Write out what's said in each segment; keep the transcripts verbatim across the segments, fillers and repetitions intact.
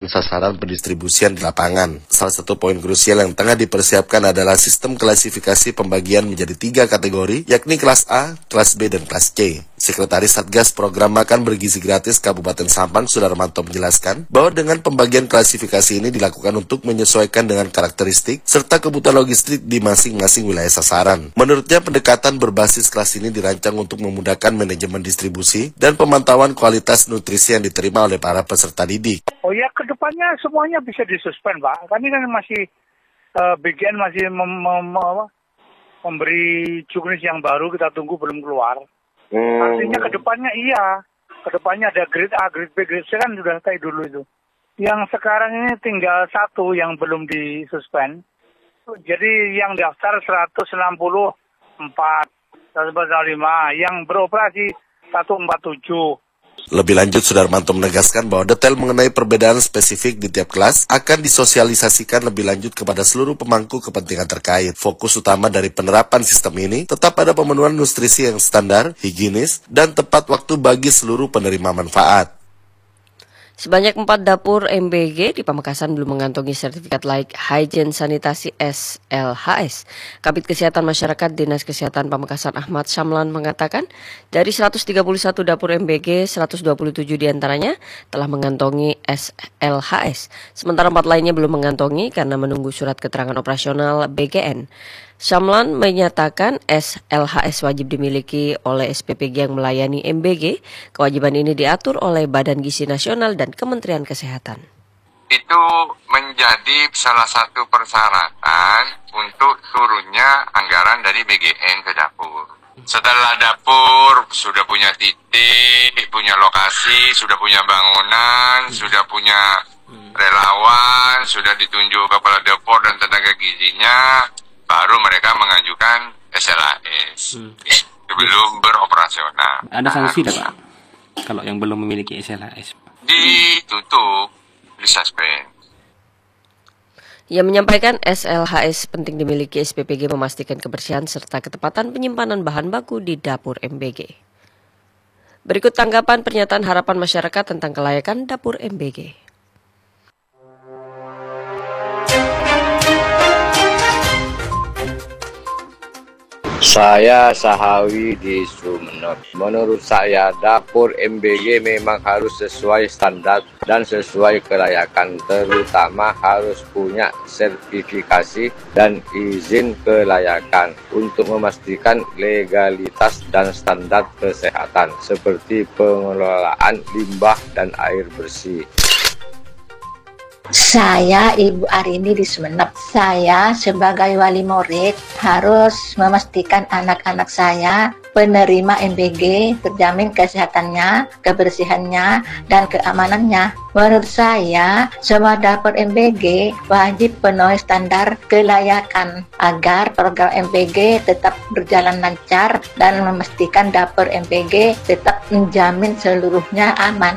sasaran pendistribusian di lapangan. Salah satu poin krusial yang tengah dipersiapkan adalah sistem klasifikasi pembagian menjadi tiga kategori, yakni kelas A, kelas B, dan kelas C. Sekretaris Satgas Program Makan Bergizi Gratis Kabupaten Sampang, Sudarmanto, menjelaskan bahwa dengan pembagian klasifikasi ini dilakukan untuk menyesuaikan dengan karakteristik serta kebutuhan logistik di masing-masing wilayah sasaran. Menurutnya, pendekatan berbasis kelas ini dirancang untuk memudahkan manajemen distribusi dan pemantauan kualitas nutrisi yang diterima oleh para peserta didik. Oh ya, kedepannya semuanya bisa disuspend, Pak. Kami kan masih, uh, B G N masih mem mem memberi juknis yang baru, kita tunggu belum keluar. Hmm. Artinya kedepannya iya, kedepannya ada grade A, grade B, grade C kan sudah kayak dulu itu. Yang sekarang ini tinggal satu yang belum disuspend. Jadi yang daftar seratus enam puluh empat, seratus empat puluh lima, yang beroperasi seratus empat puluh tujuh. Lebih lanjut, Sudarmanto menegaskan bahwa detail mengenai perbedaan spesifik di tiap kelas akan disosialisasikan lebih lanjut kepada seluruh pemangku kepentingan terkait. Fokus utama dari penerapan sistem ini tetap pada pemenuhan nutrisi yang standar, higienis, dan tepat waktu bagi seluruh penerima manfaat. Sebanyak empat dapur M B G di Pamekasan belum mengantongi sertifikat layak hygiene sanitasi S L H S. Kabid Kesehatan Masyarakat Dinas Kesehatan Pamekasan Ahmad Syamlan mengatakan, dari seratus tiga puluh satu dapur M B G, seratus dua puluh tujuh diantaranya telah mengantongi S L H S. Sementara empat lainnya belum mengantongi karena menunggu surat keterangan operasional B G N. Syamlan menyatakan S L H S wajib dimiliki oleh S P P G yang melayani M B G. Kewajiban ini diatur oleh Badan Gizi Nasional dan Kementerian Kesehatan. Itu menjadi salah satu persyaratan untuk turunnya anggaran dari B G N ke dapur. Setelah dapur sudah punya titik, punya lokasi, sudah punya bangunan, sudah punya relawan, sudah ditunjuk kepala dapur dan tenaga gizinya, baru mereka mengajukan S L H S hmm. sebelum beroperasional. Ada sanksi tidak, Pak? Kalau yang belum memiliki S L H S? Ditutup, disuspend. Ia menyampaikan S L H S penting dimiliki S P P G memastikan kebersihan serta ketepatan penyimpanan bahan baku di dapur M B G. Berikut tanggapan pernyataan harapan masyarakat tentang kelayakan dapur M B G. Saya Sahawi di Sumeneb. Menurut saya dapur M B G memang harus sesuai standar dan sesuai kelayakan, terutama harus punya sertifikasi dan izin kelayakan untuk memastikan legalitas dan standar kesehatan seperti pengelolaan limbah dan air bersih. Saya Ibu Arini di Sumeneb. Saya sebagai wali murid harus memastikan anak-anak saya penerima M B G terjamin kesehatannya, kebersihannya, dan keamanannya. Menurut saya, semua dapur M B G wajib penuhi standar kelayakan agar program M B G tetap berjalan lancar dan memastikan dapur M B G tetap menjamin seluruhnya aman.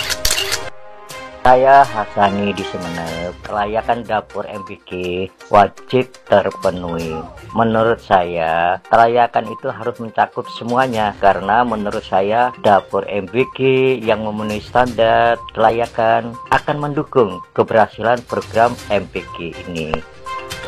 Saya Hasani di Sumeneb. Kelayakan dapur M B G wajib terpenuhi. Menurut saya, kelayakan itu harus mencakup semuanya karena menurut saya dapur M B G yang memenuhi standar kelayakan akan mendukung keberhasilan program M B G ini.